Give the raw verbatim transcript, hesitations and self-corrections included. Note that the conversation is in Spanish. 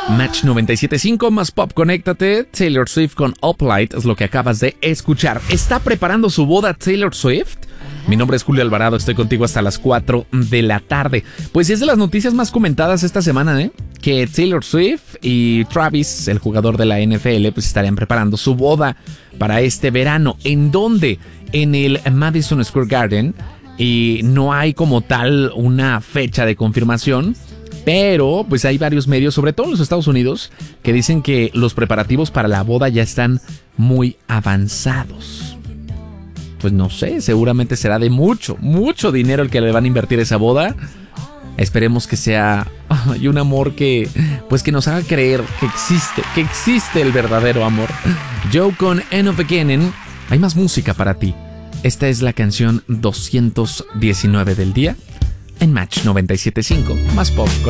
Match noventa y siete punto cinco más pop, conéctate. Taylor Swift con Uplight es lo que acabas de escuchar. ¿Está preparando su boda Taylor Swift? Mi nombre es Julio Alvarado, estoy contigo hasta las cuatro de la tarde. Pues es de las noticias más comentadas esta semana, ¿eh? Que Taylor Swift y Travis, el jugador de la N F L, pues estarían preparando su boda para este verano. ¿En dónde? En el Madison Square Garden. Y no hay como tal una fecha de confirmación. Pero pues hay varios medios, sobre todo en los Estados Unidos, que dicen que los preparativos para la boda ya están muy avanzados. Pues no sé, seguramente será de mucho, mucho dinero el que le van a invertir a esa boda. Esperemos que sea ay, un amor que, pues que nos haga creer que existe, que existe el verdadero amor. Joe con End of Beginning. Hay más música para ti. Esta es la canción doscientos diecinueve del día en Match noventa y siete punto cinco, más pop.